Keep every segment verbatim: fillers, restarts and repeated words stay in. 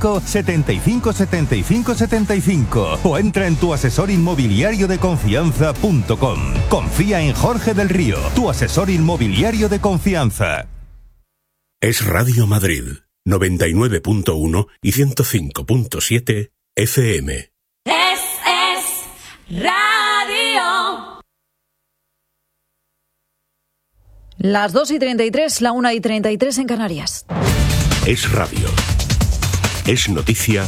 cinco, setenta y cinco, setenta y cinco, setenta y cinco o entra en tu asesor inmobiliario de confianza punto com. Confía en Jorge del Río, tu asesor inmobiliario de confianza. Es Radio Madrid, noventa y nueve punto uno y ciento cinco punto siete F M. Es, es radio. Las dos y treinta y tres, la una y treinta y tres en Canarias. Es radio. Es noticia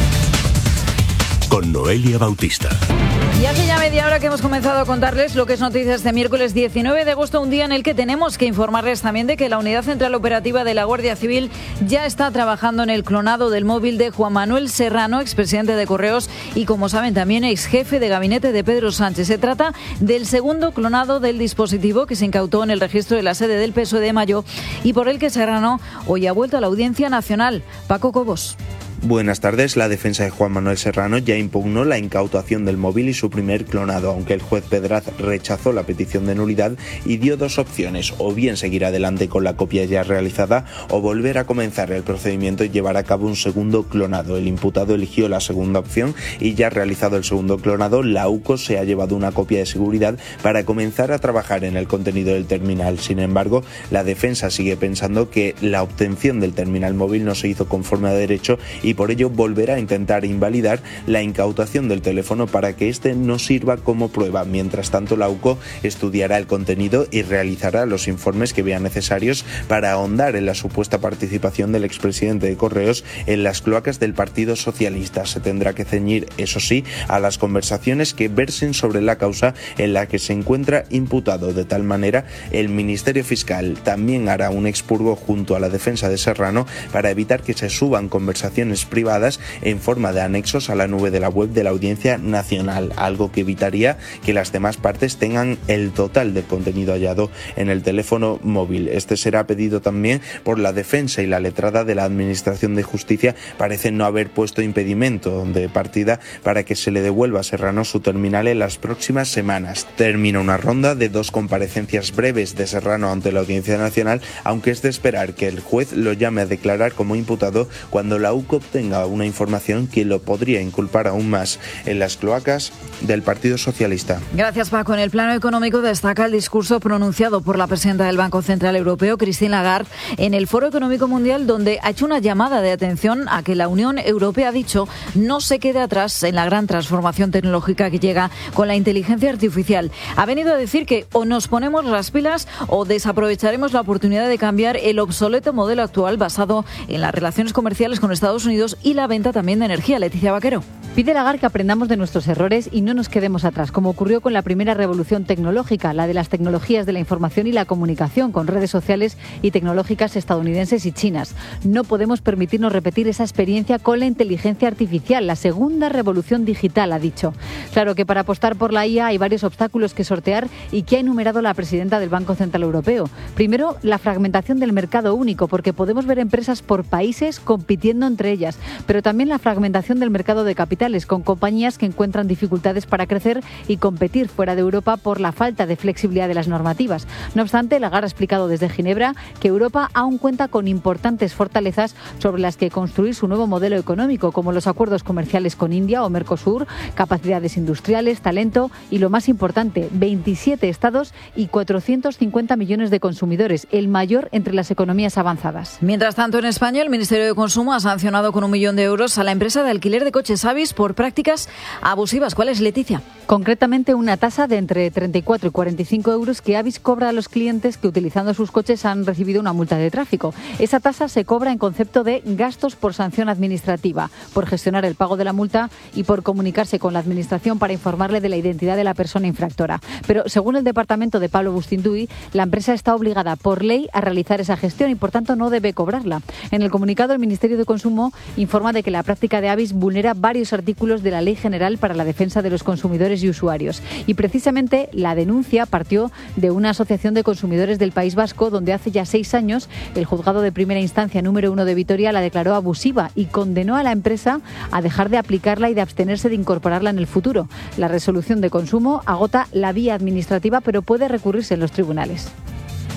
con Noelia Bautista. Y hace ya media hora que hemos comenzado a contarles lo que es noticia este miércoles diecinueve de agosto, un día en el que tenemos que informarles también de que la Unidad Central Operativa de la Guardia Civil ya está trabajando en el clonado del móvil de Juan Manuel Serrano, expresidente de Correos y, como saben, también ex jefe de gabinete de Pedro Sánchez. Se trata del segundo clonado del dispositivo que se incautó en el registro de la sede del P S O E de Mayo y por el que Serrano hoy ha vuelto a la Audiencia Nacional. Paco Cobos. Buenas tardes. La defensa de Juan Manuel Serrano ya impugnó la incautación del móvil y su primer clonado, aunque el juez Pedraz rechazó la petición de nulidad y dio dos opciones: o bien seguir adelante con la copia ya realizada o volver a comenzar el procedimiento y llevar a cabo un segundo clonado. El imputado eligió la segunda opción y ya realizado el segundo clonado, la U C O se ha llevado una copia de seguridad para comenzar a trabajar en el contenido del terminal. Sin embargo, la defensa sigue pensando que la obtención del terminal móvil no se hizo conforme a derecho y y por ello volverá a intentar invalidar la incautación del teléfono para que éste no sirva como prueba. Mientras tanto, la U C O estudiará el contenido y realizará los informes que vean necesarios para ahondar en la supuesta participación del expresidente de Correos en las cloacas del Partido Socialista. Se tendrá que ceñir, eso sí, a las conversaciones que versen sobre la causa en la que se encuentra imputado. De tal manera, el Ministerio Fiscal también hará un expurgo junto a la defensa de Serrano para evitar que se suban conversaciones privadas en forma de anexos a la nube de la web de la Audiencia Nacional, algo que evitaría que las demás partes tengan el total del contenido hallado en el teléfono móvil. Este será pedido también por la defensa y la letrada de la Administración de Justicia parece no haber puesto impedimento de partida para que se le devuelva a Serrano su terminal en las próximas semanas. Termina una ronda de dos comparecencias breves de Serrano ante la Audiencia Nacional, aunque es de esperar que el juez lo llame a declarar como imputado cuando la U C O tenga una información que lo podría inculpar aún más en las cloacas del Partido Socialista. Gracias, Paco. En el plano económico destaca el discurso pronunciado por la presidenta del Banco Central Europeo, Christine Lagarde, en el Foro Económico Mundial, donde ha hecho una llamada de atención a que la Unión Europea, ha dicho, no se quede atrás en la gran transformación tecnológica que llega con la inteligencia artificial. Ha venido a decir que o nos ponemos las pilas o desaprovecharemos la oportunidad de cambiar el obsoleto modelo actual basado en las relaciones comerciales con Estados Unidos y la venta también de energía. Leticia Vaquero. Pide Lagarde que aprendamos de nuestros errores y no nos quedemos atrás, como ocurrió con la primera revolución tecnológica, la de las tecnologías de la información y la comunicación, con redes sociales y tecnológicas estadounidenses y chinas. No podemos permitirnos repetir esa experiencia con la inteligencia artificial, la segunda revolución digital, ha dicho. Claro que para apostar por la I A hay varios obstáculos que sortear y que ha enumerado la presidenta del Banco Central Europeo. Primero, la fragmentación del mercado único, porque podemos ver empresas por países compitiendo entre ellas, pero también la fragmentación del mercado de capitales, con compañías que encuentran dificultades para crecer y competir fuera de Europa por la falta de flexibilidad de las normativas. No obstante, Lagarde ha explicado desde Ginebra que Europa aún cuenta con importantes fortalezas sobre las que construir su nuevo modelo económico, como los acuerdos comerciales con India o Mercosur, capacidades industriales, talento y, lo más importante, veintisiete estados y cuatrocientos cincuenta millones de consumidores, el mayor entre las economías avanzadas. Mientras tanto, en España, el Ministerio de Consumo ha sancionado con un millón de euros a la empresa de alquiler de coches Avis por prácticas abusivas. ¿Cuál es, Leticia? Concretamente, una tasa de entre treinta y cuatro y cuarenta y cinco euros que Avis cobra a los clientes que, utilizando sus coches, han recibido una multa de tráfico. Esa tasa se cobra en concepto de gastos por sanción administrativa, por gestionar el pago de la multa y por comunicarse con la Administración para informarle de la identidad de la persona infractora. Pero, según el departamento de Pablo Bustinduy, la empresa está obligada por ley a realizar esa gestión y, por tanto, no debe cobrarla. En el comunicado, el Ministerio de Consumo informa de que la práctica de Avis vulnera varios artículos de la Ley General para la Defensa de los Consumidores y Usuarios. Y precisamente la denuncia partió de una asociación de consumidores del País Vasco, donde hace ya seis años el juzgado de primera instancia número uno de Vitoria la declaró abusiva y condenó a la empresa a dejar de aplicarla y de abstenerse de incorporarla en el futuro. La resolución de consumo agota la vía administrativa, pero puede recurrirse en los tribunales.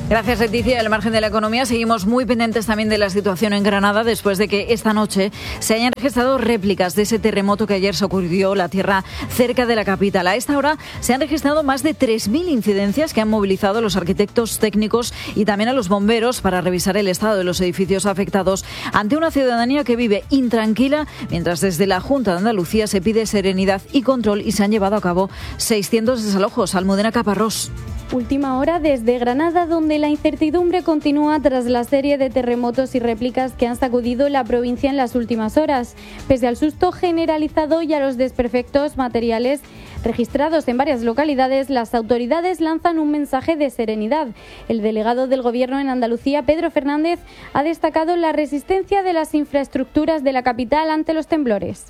Gracias, Leticia. Al margen de la economía, seguimos muy pendientes también de la situación en Granada después de que esta noche se hayan registrado réplicas de ese terremoto que ayer sacudió la tierra cerca de la capital. A esta hora se han registrado más de tres mil incidencias que han movilizado a los arquitectos técnicos y también a los bomberos para revisar el estado de los edificios afectados ante una ciudadanía que vive intranquila, mientras desde la Junta de Andalucía se pide serenidad y control y se han llevado a cabo seiscientos desalojos. Almudena Caparrós. Última hora desde Granada, donde la incertidumbre continúa tras la serie de terremotos y réplicas que han sacudido la provincia en las últimas horas. Pese al susto generalizado y a los desperfectos materiales registrados en varias localidades, las autoridades lanzan un mensaje de serenidad. El delegado del Gobierno en Andalucía, Pedro Fernández, ha destacado la resistencia de las infraestructuras de la capital ante los temblores.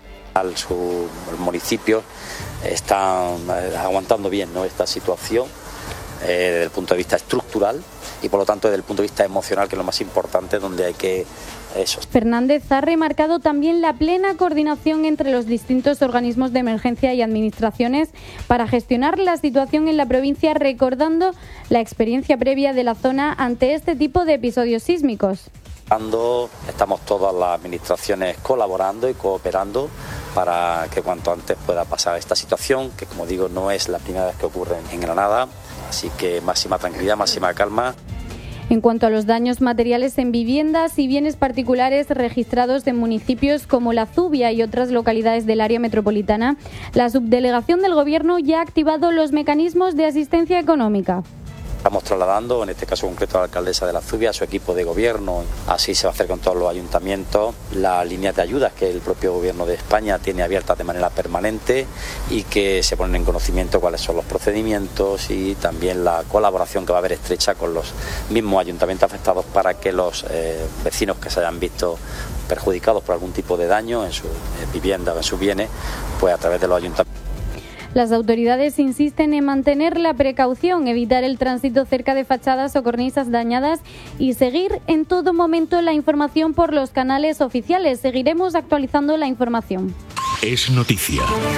Su municipio están aguantando bien, ¿no?, esta situación eh, desde el punto de vista estructural y por lo tanto desde el punto de vista emocional, que es lo más importante, donde hay que eso. Fernández ha remarcado también la plena coordinación entre los distintos organismos de emergencia y administraciones para gestionar la situación en la provincia, recordando la experiencia previa de la zona ante este tipo de episodios sísmicos. Estamos todas las administraciones colaborando y cooperando para que cuanto antes pueda pasar esta situación, que como digo no es la primera vez que ocurre en Granada, así que máxima tranquilidad, máxima calma. En cuanto a los daños materiales en viviendas y bienes particulares registrados en municipios como La Zubia y otras localidades del área metropolitana, la subdelegación del Gobierno ya ha activado los mecanismos de asistencia económica. Estamos trasladando, en este caso concreto a la alcaldesa de La Zubia, a su equipo de gobierno, así se va a hacer con todos los ayuntamientos, las líneas de ayudas que el propio Gobierno de España tiene abiertas de manera permanente y que se ponen en conocimiento cuáles son los procedimientos y también la colaboración que va a haber estrecha con los mismos ayuntamientos afectados para que los eh, vecinos que se hayan visto perjudicados por algún tipo de daño en su eh, vivienda o en sus bienes, pues a través de los ayuntamientos. Las autoridades insisten en mantener la precaución, evitar el tránsito cerca de fachadas o cornisas dañadas y seguir en todo momento la información por los canales oficiales. Seguiremos actualizando la información. Es noticia.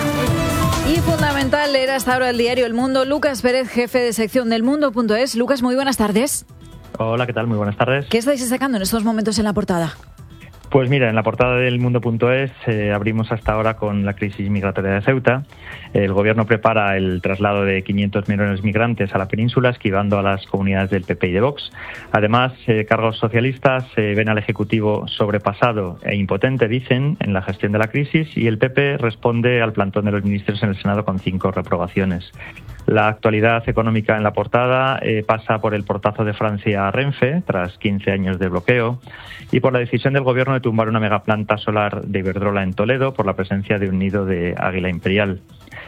Y fundamental leer hasta ahora el diario El Mundo. Lucas Pérez, jefe de sección del Mundo punto es. Lucas, muy buenas tardes. Hola, ¿qué tal? Muy buenas tardes. ¿Qué estáis sacando en estos momentos en la portada? Pues mira, en la portada del Mundo punto es eh, abrimos hasta ahora con la crisis migratoria de Ceuta. El Gobierno prepara el traslado de quinientos millones de migrantes a la península, esquivando a las comunidades del P P y de Vox. Además, eh, cargos socialistas eh, ven al Ejecutivo sobrepasado e impotente, dicen, en la gestión de la crisis, y el P P responde al plantón de los ministros en el Senado con cinco reprobaciones. La actualidad económica en la portada eh, pasa por el portazo de Francia a Renfe, tras quince años de bloqueo, y por la decisión del Gobierno de tumbar una megaplanta solar de Iberdrola en Toledo por la presencia de un nido de águila imperial.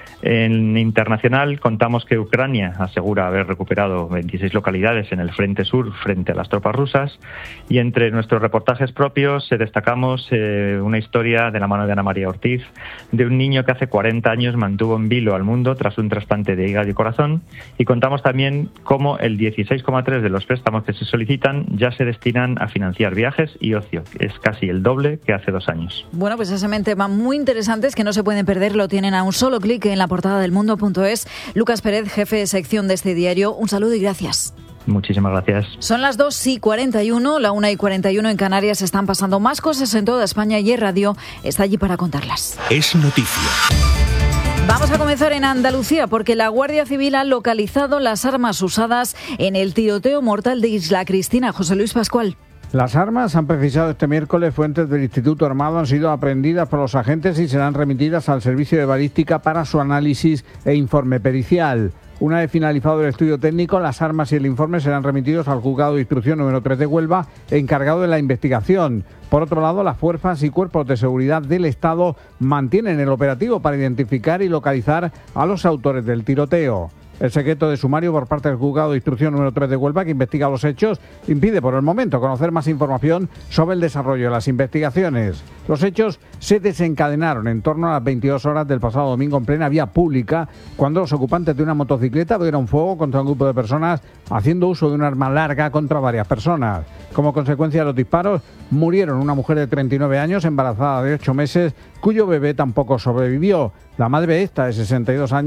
En internacional contamos que Ucrania asegura haber recuperado veintiséis localidades en el frente sur frente a las tropas rusas, y entre nuestros reportajes propios eh, destacamos eh, una historia de la mano de Ana María Ortiz de un niño que hace cuarenta años mantuvo en vilo al mundo tras un trasplante de hígado y corazón, y contamos también cómo el dieciséis coma tres de los préstamos que se solicitan ya se destinan a financiar viajes y ocio. Es casi el doble que hace dos años. Bueno, pues ese tema muy interesante, que no se pueden perder, lo tienen a un solo clic en la portada del Mundo punto es. Lucas Pérez, jefe de sección de este diario, un saludo y gracias. Muchísimas gracias. Son las dos y cuarenta y uno, la una y cuarenta y uno en Canarias. Están pasando más cosas en toda España y E Radio está allí para contarlas. Es noticia. Vamos a comenzar en Andalucía porque la Guardia Civil ha localizado las armas usadas en el tiroteo mortal de Isla Cristina. José Luis Pascual. Las armas, han precisado este miércoles fuentes del Instituto Armado, han sido aprendidas por los agentes y serán remitidas al Servicio de Balística para su análisis e informe pericial. Una vez finalizado el estudio técnico, las armas y el informe serán remitidos al Juzgado de Instrucción número tres de Huelva, encargado de la investigación. Por otro lado, las fuerzas y cuerpos de seguridad del Estado mantienen el operativo para identificar y localizar a los autores del tiroteo. El secreto de sumario por parte del Juzgado de Instrucción número tres de Huelva, que investiga los hechos, impide por el momento conocer más información sobre el desarrollo de las investigaciones. Los hechos se desencadenaron en torno a las veintidós horas del pasado domingo en plena vía pública, cuando los ocupantes de una motocicleta abrieron fuego contra un grupo de personas haciendo uso de un arma larga contra varias personas. Como consecuencia de los disparos, murieron una mujer de treinta y nueve años, embarazada de ocho meses, cuyo bebé tampoco sobrevivió. La madre de esta, de sesenta y dos años,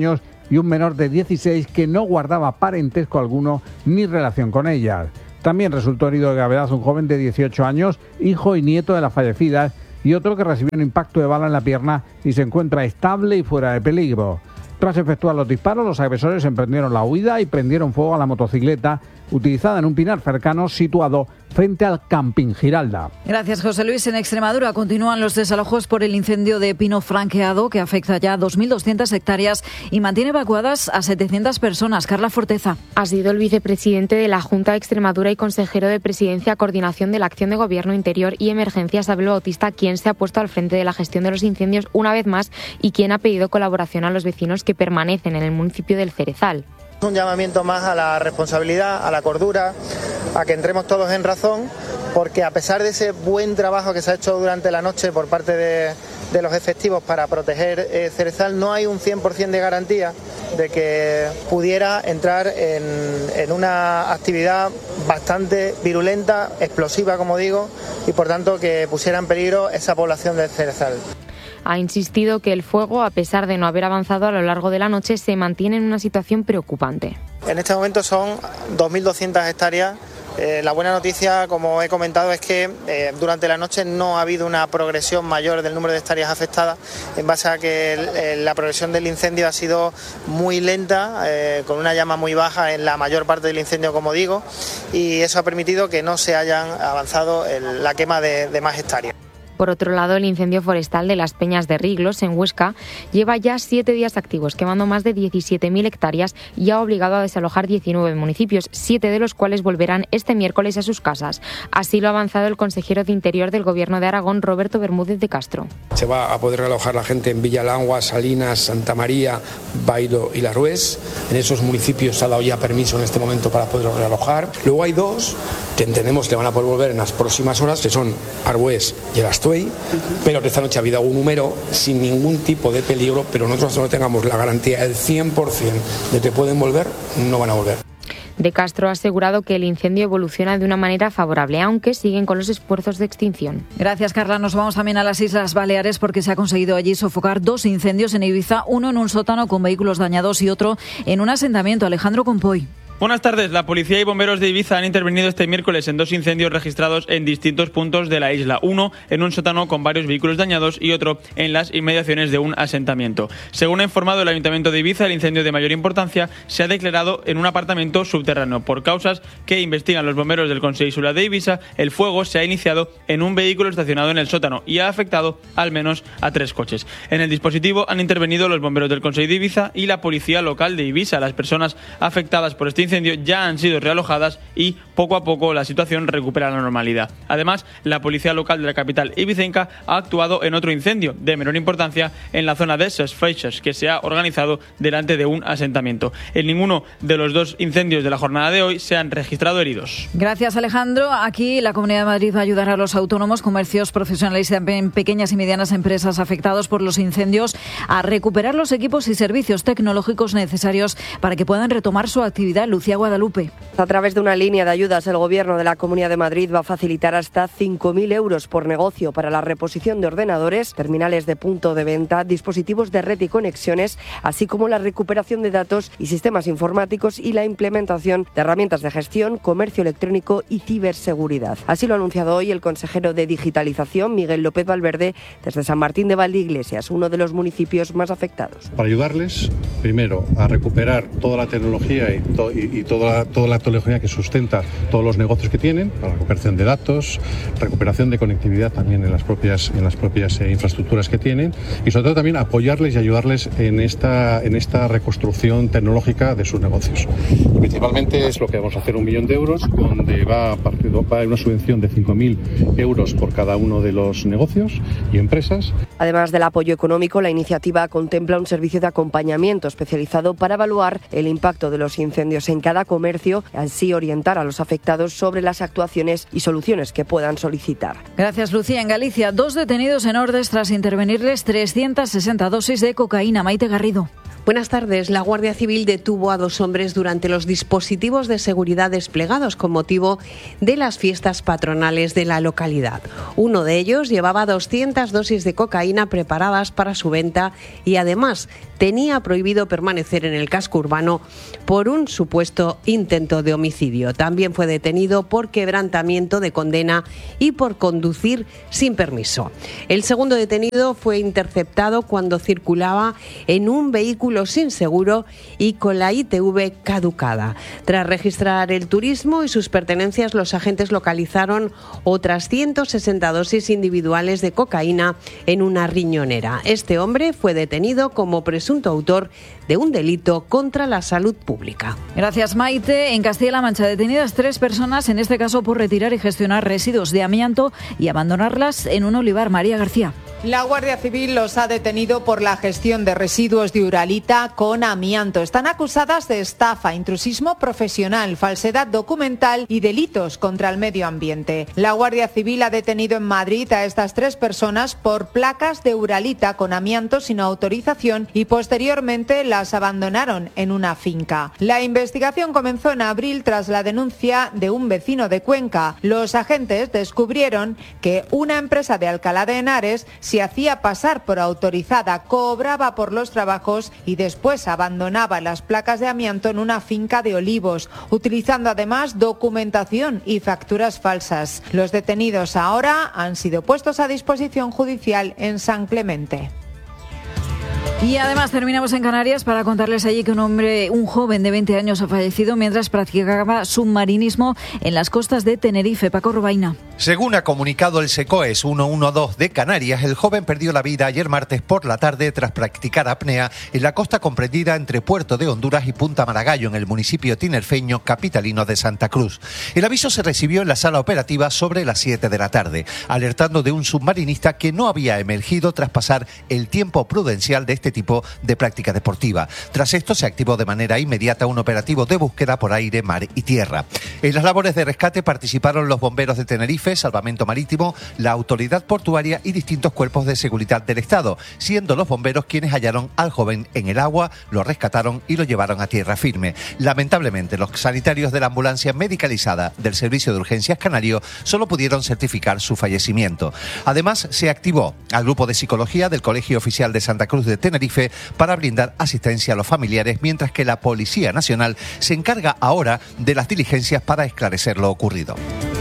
y un menor de dieciséis que no guardaba parentesco alguno ni relación con ellas. También resultó herido de gravedad un joven de dieciocho años, hijo y nieto de las fallecidas, y otro que recibió un impacto de bala en la pierna y se encuentra estable y fuera de peligro. Tras efectuar los disparos, los agresores emprendieron la huida y prendieron fuego a la motocicleta utilizada en un pinar cercano situado frente al Camping Giralda. Gracias, José Luis. En Extremadura continúan los desalojos por el incendio de pino franqueado que afecta ya a dos mil doscientas hectáreas y mantiene evacuadas a setecientas personas. Carla Forteza. Ha sido el vicepresidente de la Junta de Extremadura y consejero de Presidencia, Coordinación de la Acción de Gobierno Interior y Emergencias, Abel Bautista, quien se ha puesto al frente de la gestión de los incendios una vez más y quien ha pedido colaboración a los vecinos que permanecen en el municipio del Cerezal. Un llamamiento más a la responsabilidad, a la cordura, a que entremos todos en razón, porque a pesar de ese buen trabajo que se ha hecho durante la noche por parte de, de los efectivos para proteger eh, Cerezal, no hay un cien por ciento de garantía de que pudiera entrar en, en una actividad bastante virulenta, explosiva, como digo, y por tanto que pusiera en peligro esa población de Cerezal. Ha insistido que el fuego, a pesar de no haber avanzado a lo largo de la noche, se mantiene en una situación preocupante. En este momento son dos mil doscientas hectáreas. Eh, la buena noticia, como he comentado, es que eh, durante la noche no ha habido una progresión mayor del número de hectáreas afectadas, en base a que el, el, la progresión del incendio ha sido muy lenta, eh, con una llama muy baja en la mayor parte del incendio, como digo, y eso ha permitido que no se hayan avanzado el, la quema de, de más hectáreas. Por otro lado, el incendio forestal de las Peñas de Riglos, en Huesca, lleva ya siete días activos, quemando más de diecisiete mil hectáreas y ha obligado a desalojar diecinueve municipios, siete de los cuales volverán este miércoles a sus casas. Así lo ha avanzado el consejero de Interior del Gobierno de Aragón, Roberto Bermúdez de Castro. Se va a poder realojar la gente en Villalangua, Salinas, Santa María, Bailo y Larrués. En esos municipios se ha dado ya permiso en este momento para poder realojar. Luego hay dos que entendemos que van a poder volver en las próximas horas, que son Arbués y el Astuey. Pero que esta noche ha habido un número sin ningún tipo de peligro, pero nosotros no tengamos la garantía del cien por ciento de que pueden volver, no van a volver. De Castro ha asegurado que el incendio evoluciona de una manera favorable, aunque siguen con los esfuerzos de extinción. Gracias, Carla. Nos vamos también a las Islas Baleares porque se ha conseguido allí sofocar dos incendios en Ibiza, uno en un sótano con vehículos dañados y otro en un asentamiento. Alejandro Compoy. Buenas tardes. La policía y bomberos de Ibiza han intervenido este miércoles en dos incendios registrados en distintos puntos de la isla. Uno en un sótano con varios vehículos dañados y otro en las inmediaciones de un asentamiento. Según ha informado el Ayuntamiento de Ibiza, el incendio de mayor importancia se ha declarado en un apartamento subterráneo. Por causas que investigan los bomberos del Consell Insular de Ibiza, el fuego se ha iniciado en un vehículo estacionado en el sótano y ha afectado al menos a tres coches. En el dispositivo han intervenido los bomberos del Consell de Ibiza y la policía local de Ibiza. Las personas afectadas por este incendio ya han sido realojadas y poco a poco la situación recupera la normalidad. Además, la policía local de la capital ibicenca ha actuado en otro incendio de menor importancia en la zona de Ses Freixas, que se ha organizado delante de un asentamiento. En ninguno de los dos incendios de la jornada de hoy se han registrado heridos. Gracias, Alejandro. Aquí la Comunidad de Madrid va a ayudar a los autónomos, comercios, profesionales y también pequeñas y medianas empresas afectados por los incendios a recuperar los equipos y servicios tecnológicos necesarios para que puedan retomar su actividad. Lucía Guadalupe. A través de una línea de ayudas, el Gobierno de la Comunidad de Madrid va a facilitar hasta cinco mil euros por negocio para la reposición de ordenadores, terminales de punto de venta, dispositivos de red y conexiones, así como la recuperación de datos y sistemas informáticos y la implementación de herramientas de gestión, comercio electrónico y ciberseguridad. Así lo ha anunciado hoy el consejero de Digitalización, Miguel López Valverde, desde San Martín de Valdeiglesias, uno de los municipios más afectados. Para ayudarles, primero, a recuperar toda la tecnología y, to- y, y toda, la, toda la tecnología que sustenta todos los negocios que tienen, para la recuperación de datos, recuperación de conectividad también en las propias, en las propias eh, infraestructuras que tienen, y sobre todo también apoyarles y ayudarles en esta, en esta reconstrucción tecnológica de sus negocios. Principalmente es lo que vamos a hacer, un millón de euros, donde va a partir va a haber una subvención de cinco mil euros por cada uno de los negocios y empresas. Además del apoyo económico, la iniciativa contempla un servicio de acompañamiento especializado para evaluar el impacto de los incendios en cada comercio, así orientar a los afectados sobre las actuaciones y soluciones que puedan solicitar. Gracias, Lucía. En Galicia, dos detenidos en Ordes tras intervenirles trescientas sesenta dosis de cocaína. Maite Garrido. Buenas tardes. La Guardia Civil detuvo a dos hombres durante los dispositivos de seguridad desplegados con motivo de las fiestas patronales de la localidad. Uno de ellos llevaba doscientas dosis de cocaína preparadas para su venta y además tenía prohibido permanecer en el casco urbano por un supuesto intento de homicidio. También fue detenido por quebrantamiento de condena y por conducir sin permiso. El segundo detenido fue interceptado cuando circulaba en un vehículo sin seguro y con la I T V caducada. Tras registrar el turismo y sus pertenencias, los agentes localizaron otras ciento sesenta dosis individuales de cocaína en una riñonera. Este hombre fue detenido como presunto autor de un delito contra la salud pública. Gracias, Maite. En Castilla-La Mancha, detenidas tres personas, en este caso por retirar y gestionar residuos de amianto y abandonarlas en un olivar. María García. La Guardia Civil los ha detenido por la gestión de residuos de Uralita con amianto. Están acusadas de estafa, intrusismo profesional, falsedad documental y delitos contra el medio ambiente. La Guardia Civil ha detenido en Madrid a estas tres personas por placas de Uralita con amianto sin autorización y posteriormente las abandonaron en una finca. La investigación comenzó en abril tras la denuncia de un vecino de Cuenca. Los agentes descubrieron que una empresa de Alcalá de Henares se hacía pasar por autorizada, cobraba por los trabajos y después abandonaba las placas de amianto en una finca de olivos, utilizando además documentación y facturas falsas. Los detenidos ahora han sido puestos a disposición judicial en San Clemente. Y además terminamos en Canarias para contarles allí que un hombre, un joven de veinte años ha fallecido mientras practicaba submarinismo en las costas de Tenerife. Paco Robaina. Según ha comunicado el SECOES ciento doce de Canarias, el joven perdió la vida ayer martes por la tarde tras practicar apnea en la costa comprendida entre Puerto de Honduras y Punta Maragallo, en el municipio tinerfeño capitalino de Santa Cruz. El aviso se recibió en la sala operativa sobre las siete de la tarde, alertando de un submarinista que no había emergido tras pasar el tiempo prudencial de este tipo de práctica deportiva. Tras esto se activó de manera inmediata un operativo de búsqueda por aire, mar y tierra. En las labores de rescate participaron los bomberos de Tenerife, Salvamento Marítimo, la autoridad portuaria y distintos cuerpos de seguridad del Estado, siendo los bomberos quienes hallaron al joven en el agua, lo rescataron y lo llevaron a tierra firme. Lamentablemente, los sanitarios de la ambulancia medicalizada del Servicio de Urgencias Canario solo pudieron certificar su fallecimiento. Además, se activó al grupo de psicología del Colegio Oficial de Santa Cruz de Tenerife para brindar asistencia a los familiares, mientras que la Policía Nacional se encarga ahora de las diligencias para esclarecer lo ocurrido.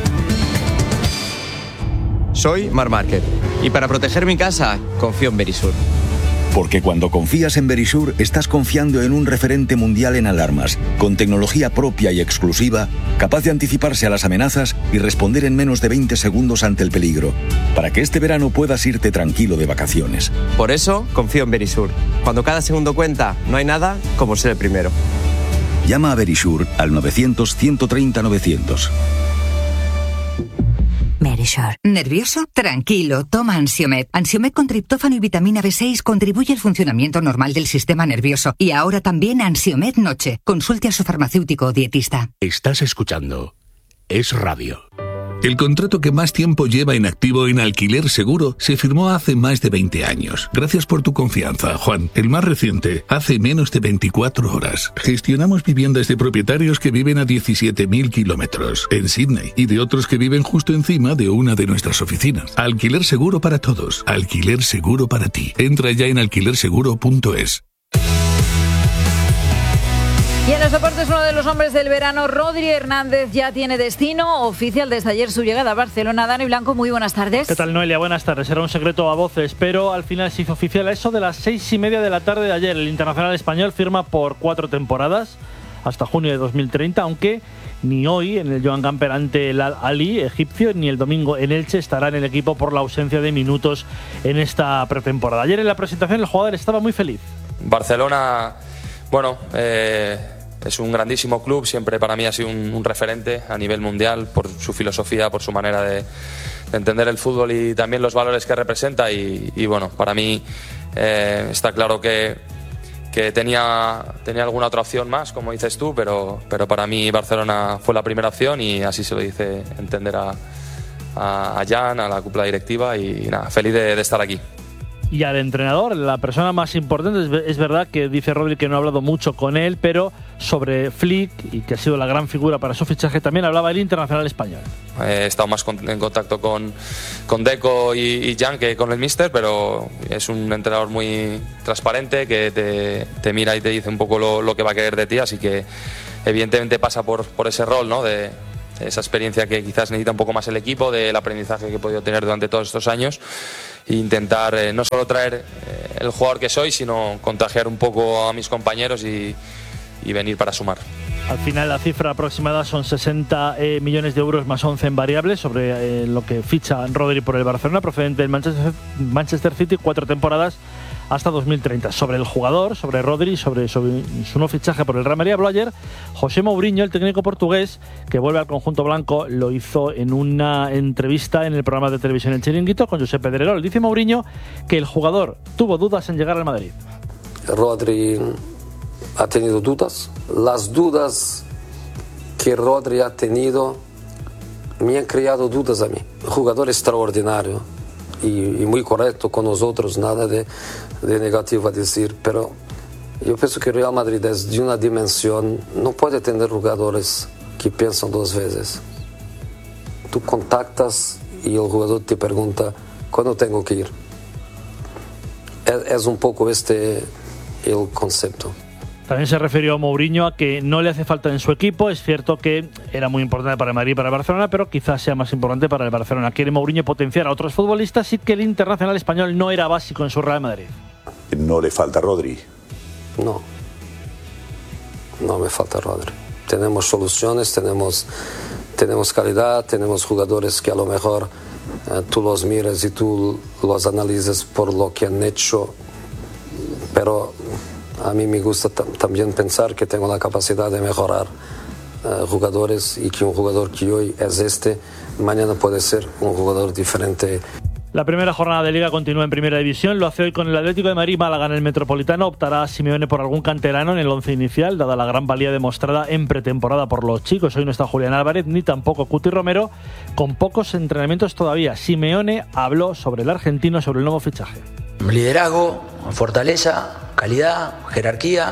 Soy Marc Márquez y para proteger mi casa confío en Verisur. Porque cuando confías en Verisur, estás confiando en un referente mundial en alarmas, con tecnología propia y exclusiva, capaz de anticiparse a las amenazas y responder en menos de veinte segundos ante el peligro, para que este verano puedas irte tranquilo de vacaciones. Por eso confío en Verisur. Cuando cada segundo cuenta, no hay nada como ser el primero. Llama a Verisur al novecientos, ciento treinta, novecientos. Verisur. ¿Nervioso? Tranquilo, toma Ansiomed. Ansiomed con triptófano y vitamina B seis contribuye al funcionamiento normal del sistema nervioso. Y ahora también Ansiomed Noche. Consulte a su farmacéutico o dietista. Estás escuchando Es Radio. El contrato que más tiempo lleva en activo en Alquiler Seguro se firmó hace más de veinte años. Gracias por tu confianza, Juan. El más reciente, hace menos de veinticuatro horas. Gestionamos viviendas de propietarios que viven a diecisiete mil kilómetros en Sydney y de otros que viven justo encima de una de nuestras oficinas. Alquiler Seguro para todos. Alquiler Seguro para ti. Entra ya en alquiler seguro punto es. Y en los deportes, uno de los hombres del verano, Rodri Hernández, ya tiene destino oficial desde ayer su llegada a Barcelona. Dani Blanco, muy buenas tardes. ¿Qué tal, Noelia? Buenas tardes. Era un secreto a voces, pero al final se hizo oficial a eso de las seis y media de la tarde de ayer. El internacional español firma por cuatro temporadas, hasta junio de dos mil treinta, aunque ni hoy en el Joan Gamper ante el Al-Ali egipcio, ni el domingo en Elche estará en el equipo por la ausencia de minutos en esta pretemporada. Ayer en la presentación el jugador estaba muy feliz. Barcelona, bueno... Eh... Es un grandísimo club, siempre para mí ha sido un, un referente a nivel mundial por su filosofía, por su manera de, de entender el fútbol y también los valores que representa y, y bueno, para mí eh, está claro que, que tenía, tenía alguna otra opción más, como dices tú, pero, pero para mí Barcelona fue la primera opción y así se lo dice entender a, a, a Jan, a la cúpula directiva y nada, feliz de, de estar aquí. y al entrenador, la persona más importante. Es verdad que dice Rodri que no ha hablado mucho con él, pero sobre Flick, y que ha sido la gran figura para su fichaje, también hablaba el internacional español. He estado más en contacto con, con Deco y, y Jan que con el míster, pero es un entrenador muy transparente que te, te mira y te dice un poco lo, lo que va a querer de ti, así que evidentemente pasa por, por ese rol, ¿no? De esa experiencia que quizás necesita un poco más el equipo, del aprendizaje que he podido tener durante todos estos años, e intentar eh, no solo traer eh, el jugador que soy, sino contagiar un poco a mis compañeros y, y venir para sumar. Al final la cifra aproximada son sesenta eh, millones de euros más once en variables sobre eh, lo que ficha Rodri por el Barcelona, procedente del Manchester, Manchester City, cuatro temporadas hasta dos mil treinta. Sobre el jugador, sobre Rodri, sobre, sobre su nuevo fichaje por el Real Madrid, habló ayer José Mourinho, el técnico portugués, que vuelve al conjunto blanco. Lo hizo en una entrevista en el programa de televisión El Chiringuito con Josep Pedrerol. Dice Mourinho que el jugador tuvo dudas en llegar al Madrid. Rodri ha tenido dudas. Las dudas que Rodri ha tenido me han creado dudas a mí. Jugador extraordinario y, y muy correcto con nosotros, nada de, de negativo a decir, pero yo pienso que Real Madrid es de una dimensión, no puede tener jugadores que piensan dos veces. Tú contactas y el jugador te pregunta, ¿cuándo tengo que ir? Es, es un poco este el concepto. También se refirió a Mourinho a que no le hace falta en su equipo. Es cierto que era muy importante para el Madrid y para el Barcelona, pero quizás sea más importante para el Barcelona. Quiere Mourinho potenciar a otros futbolistas y que el internacional español no era básico en su Real Madrid. ¿No le falta Rodri? No, no me falta Rodri. Tenemos soluciones, tenemos, tenemos calidad, tenemos jugadores que a lo mejor eh, tú los miras y tú los analizas por lo que han hecho, pero a mí me gusta t- también pensar que tengo la capacidad de mejorar uh, jugadores y que un jugador que hoy es este, mañana puede ser un jugador diferente. La primera jornada de Liga continúa en Primera División. Lo hace hoy con el Atlético de Madrid. Málaga en el Metropolitano. Optará Simeone por algún canterano en el once inicial, dada la gran valía demostrada en pretemporada por los chicos. Hoy no está Julián Álvarez ni tampoco Cuti Romero, con pocos entrenamientos todavía. Simeone habló sobre el argentino, sobre el nuevo fichaje. Liderazgo, fortaleza, calidad, jerarquía,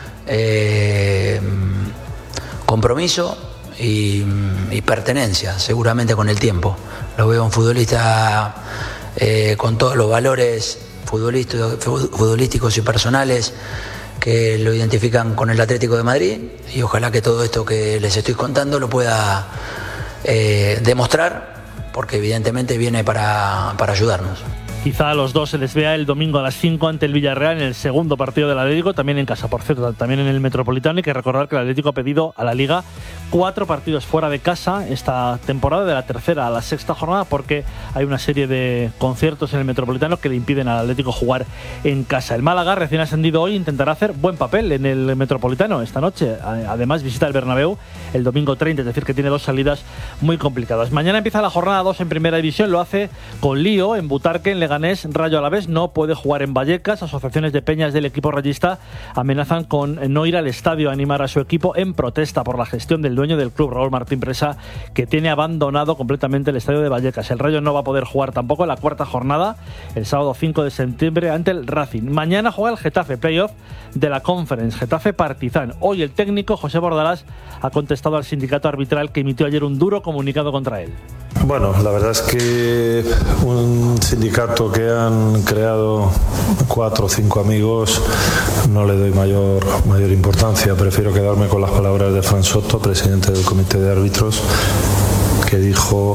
eh, compromiso y, y pertenencia, seguramente con el tiempo. Lo veo un futbolista eh, con todos los valores futbolísticos, futbolísticos y personales que lo identifican con el Atlético de Madrid, y ojalá que todo esto que les estoy contando lo pueda eh, demostrar, porque evidentemente viene para, para ayudarnos. Quizá a los dos se les vea el domingo a las cinco ante el Villarreal en el segundo partido del Atlético, también en casa, por cierto, también en el Metropolitano. Hay que recordar que el Atlético ha pedido a la Liga cuatro partidos fuera de casa esta temporada, de la tercera a la sexta jornada, porque hay una serie de conciertos en el Metropolitano que le impiden al Atlético jugar en casa. El Málaga, recién ascendido hoy, intentará hacer buen papel en el Metropolitano esta noche. Además, visita el Bernabéu el domingo treinta, es decir, que tiene dos salidas muy complicadas. Mañana empieza la jornada dos en Primera División, lo hace con lío en Butarque, en Leganés. Rayo Alavés no puede jugar en Vallecas. Asociaciones de peñas del equipo rayista amenazan con no ir al estadio a animar a su equipo en protesta por la gestión del dueño del club, Raúl Martín Presa, que tiene abandonado completamente el estadio de Vallecas. El Rayo no va a poder jugar tampoco la cuarta jornada el sábado cinco de septiembre ante el Racing. Mañana juega el Getafe, playoff de la Conference, Getafe Partizan. Hoy el técnico José Bordalás ha contestado al sindicato arbitral que emitió ayer un duro comunicado contra él. Bueno, la verdad es que un sindicato que han creado cuatro o cinco amigos no le doy mayor, mayor importancia. Prefiero quedarme con las palabras de Fran Soto, presidente del comité de árbitros, que dijo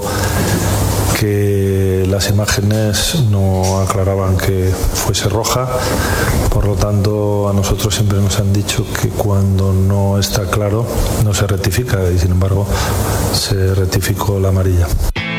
que las imágenes no aclaraban que fuese roja. Por lo tanto, a nosotros siempre nos han dicho que cuando no está claro no se rectifica, y sin embargo se rectificó la amarilla.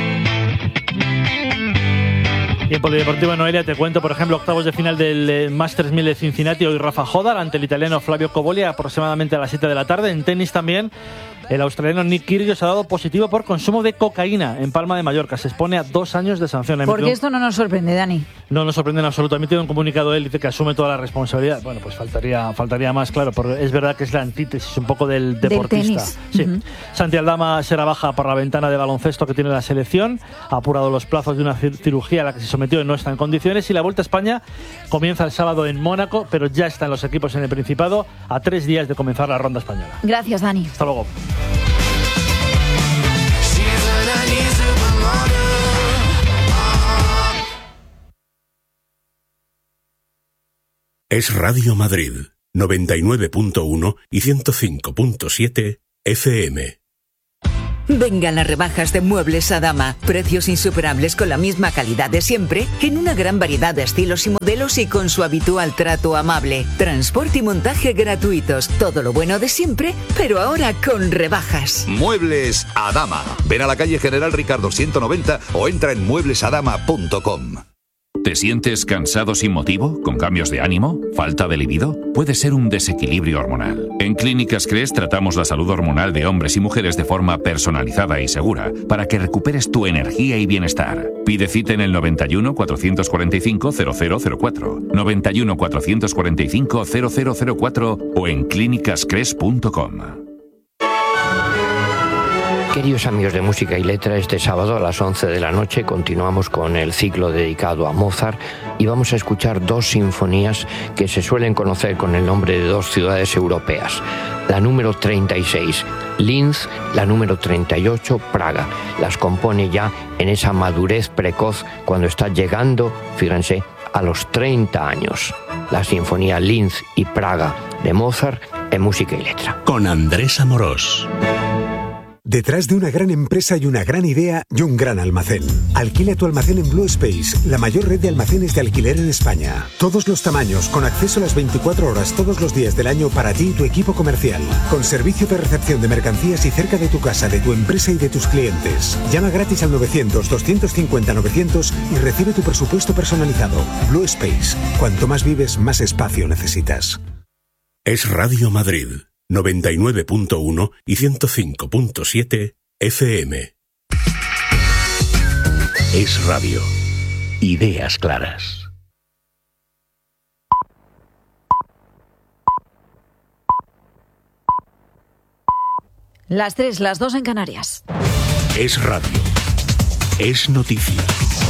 Y en Polideportiva Noelia te cuento, por ejemplo, octavos de final del Masters mil de Cincinnati. Hoy Rafa Jodar ante el italiano Flavio Cobolli aproximadamente a las siete de la tarde. En tenis también, El australiano Nick Kyrgios ha dado positivo por consumo de cocaína en Palma de Mallorca. Se expone a dos años de sanción. Porque esto no nos sorprende, Dani. No nos sorprende en absoluto. Ha emitido un comunicado él, dice que asume toda la responsabilidad. Bueno, pues faltaría, faltaría más, claro, porque es verdad que es la antítesis un poco del deportista. Del sí. tenis. Uh-huh. Santi Aldama será baja por la ventana de baloncesto que tiene la selección. Ha apurado los plazos de una cirugía a la que se sometió y no está en condiciones. Y la Vuelta a España comienza el sábado en Mónaco, pero ya están los equipos en el Principado a tres días de comenzar la ronda española. Gracias, Dani. Hasta luego. Es Radio Madrid, noventa y nueve punto uno y ciento cinco punto siete F M. Vengan las rebajas de Muebles Adama. Precios insuperables con la misma calidad de siempre, en una gran variedad de estilos y modelos y con su habitual trato amable. Transporte y montaje gratuitos. Todo lo bueno de siempre, pero ahora con rebajas. Muebles Adama. Ven a la calle General Ricardo ciento noventa o entra en muebles adama punto com. ¿Te sientes cansado sin motivo? ¿Con cambios de ánimo? ¿Falta de libido? Puede ser un desequilibrio hormonal. En Clínicas Cres tratamos la salud hormonal de hombres y mujeres de forma personalizada y segura para que recuperes tu energía y bienestar. Pide cita en el noventa y uno, cuatrocientos cuarenta y cinco, cero cero cero cuatro, noventa y uno, cuatrocientos cuarenta y cinco, cero cero cero cuatro o en clínicas cres punto com. Queridos amigos de Música y Letra, este sábado a las once de la noche continuamos con el ciclo dedicado a Mozart y vamos a escuchar dos sinfonías que se suelen conocer con el nombre de dos ciudades europeas. La número treinta y seis, Linz, la número treinta y ocho, Praga. Las compone ya en esa madurez precoz cuando está llegando, fíjense, a los treinta años. La sinfonía Linz y Praga de Mozart en Música y Letra. Con Andrés Amorós. Detrás de una gran empresa hay una gran idea y un gran almacén. Alquila tu almacén en Blue Space, la mayor red de almacenes de alquiler en España. Todos los tamaños, con acceso a las veinticuatro horas todos los días del año para ti y tu equipo comercial. Con servicio de recepción de mercancías y cerca de tu casa, de tu empresa y de tus clientes. Llama gratis al novecientos, doscientos cincuenta, novecientos y recibe tu presupuesto personalizado. Blue Space. Cuanto más vives, más espacio necesitas. Es Radio Madrid. noventa y nueve punto uno y ciento cinco punto siete F M. Es radio. Ideas claras. Las tres, las dos en Canarias. Es radio. Es noticia.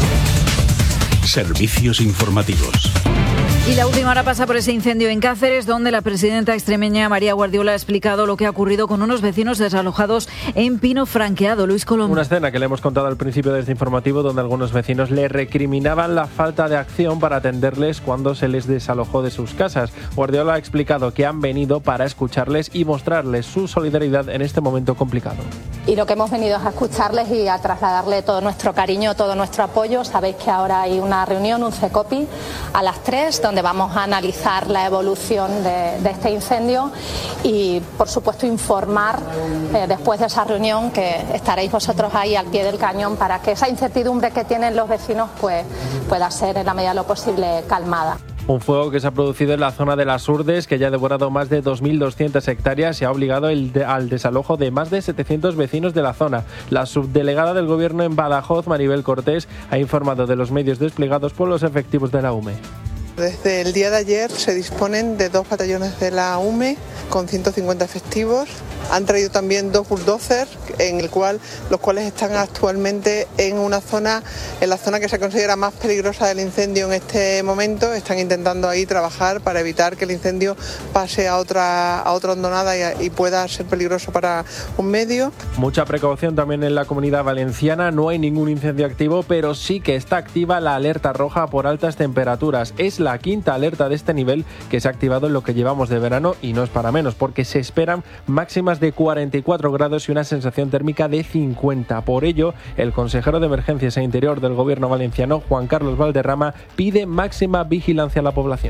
Servicios informativos. Y la última hora pasa por ese incendio en Cáceres, donde la presidenta extremeña María Guardiola ha explicado lo que ha ocurrido con unos vecinos desalojados en Pino Franqueado. Luis Colombo. Una escena que le hemos contado al principio de este informativo, donde algunos vecinos le recriminaban la falta de acción para atenderles cuando se les desalojó de sus casas. Guardiola ha explicado que han venido para escucharles y mostrarles su solidaridad en este momento complicado. Y lo que hemos venido es a escucharles y a trasladarle todo nuestro cariño, todo nuestro apoyo. Sabéis que ahora hay una reunión, un CECOPI, a las tres, donde vamos a analizar la evolución de, de este incendio y, por supuesto, informar eh, después de esa reunión, que estaréis vosotros ahí al pie del cañón para que esa incertidumbre que tienen los vecinos pues, pueda ser en la medida de lo posible calmada. Un fuego que se ha producido en la zona de Las Urdes, que ya ha devorado más de dos mil doscientas hectáreas y ha obligado el de, al desalojo de más de setecientos vecinos de la zona. La subdelegada del Gobierno en Badajoz, Maribel Cortés, ha informado de los medios desplegados por los efectivos de la U M E. Desde el día de ayer se disponen de dos batallones de la U M E con ciento cincuenta efectivos. Han traído también dos bulldozers, en el cual, los cuales están actualmente en una zona, en la zona que se considera más peligrosa del incendio en este momento. Están intentando ahí trabajar para evitar que el incendio pase a otra, a otra hondonada y, y pueda ser peligroso para un medio. Mucha precaución también en la Comunidad Valenciana. No hay ningún incendio activo, pero sí que está activa la alerta roja por altas temperaturas. Es la quinta alerta de este nivel que se ha activado en lo que llevamos de verano, y no es para menos, porque se esperan máximas de cuarenta y cuatro grados y una sensación térmica de cincuenta. Por ello, el consejero de Emergencias e Interior del Gobierno valenciano, Juan Carlos Valderrama, pide máxima vigilancia a la población.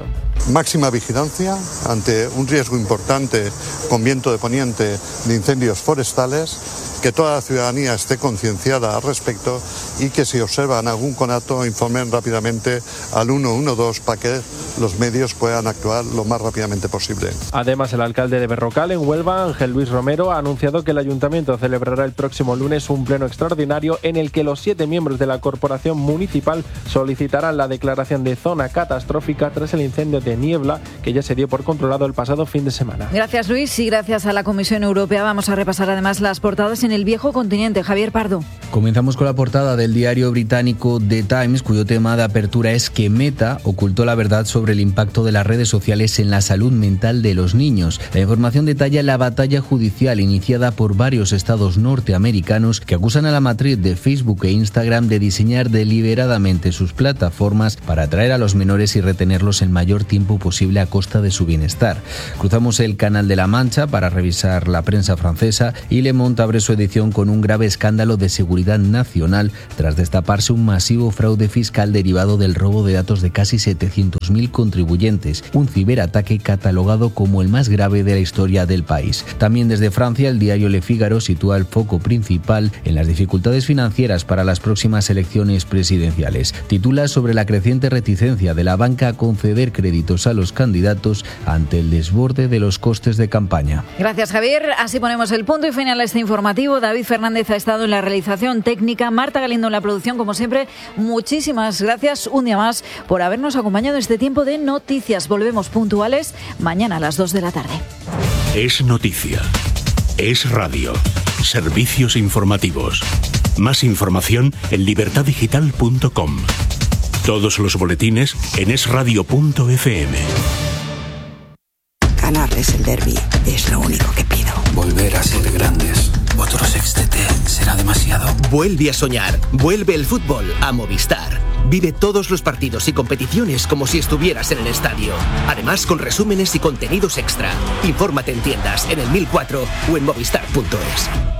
máxima vigilancia ante un riesgo importante con viento de poniente de incendios forestales, que toda la ciudadanía esté concienciada al respecto y que si observan algún conato informen rápidamente al uno uno dos para que los medios puedan actuar lo más rápidamente posible. Además, el alcalde de Berrocal, en Huelva, Ángel Luis Romero, ha anunciado que el ayuntamiento celebrará el próximo lunes un pleno extraordinario en el que los siete miembros de la corporación municipal solicitarán la declaración de zona catastrófica tras el incendio de Niebla, que ya se dio por controlado el pasado fin de semana. Gracias, Luis, y gracias a la Comisión Europea vamos a repasar además las portadas en el viejo continente. Javier Pardo. Comenzamos con la portada del diario británico The Times, cuyo tema de apertura es que Meta ocultó la verdad sobre el impacto de las redes sociales en la salud mental de los niños. La información detalla la batalla judicial iniciada por varios estados norteamericanos que acusan a la matriz de Facebook e Instagram de diseñar deliberadamente sus plataformas para atraer a los menores y retenerlos el mayor tiempo posible a costa de su bienestar. Cruzamos el Canal de la Mancha para revisar la prensa francesa y Le Monde abre su edición con un grave escándalo de seguridad nacional tras destaparse un masivo fraude fiscal derivado del robo de datos de casi setecientos mil contribuyentes, un ciberataque catalogado como el más grave de la historia del país. También desde Francia, el diario Le Figaro sitúa el foco principal en las dificultades financieras para las próximas elecciones presidenciales. Titula sobre la creciente reticencia de la banca a conceder créditos a los candidatos ante el desborde de los costes de campaña. Gracias, Javier. Así ponemos el punto y final a este informativo. David Fernández ha estado en la realización técnica, Marta Galindo en la producción. Como siempre, muchísimas gracias un día más por habernos acompañado en este tiempo de noticias. Volvemos puntuales mañana a las dos de la tarde. Es noticia. Es radio. Servicios informativos. Más información en libertad digital punto com. Todos los boletines en es radio punto efe eme. Ganarles el derbi es lo único que pido. Volver a ser grandes. Otro sextete será demasiado. Vuelve a soñar. Vuelve el fútbol a Movistar. Vive todos los partidos y competiciones como si estuvieras en el estadio. Además, con resúmenes y contenidos extra. Infórmate en tiendas, en el mil cuatro o en movistar punto es.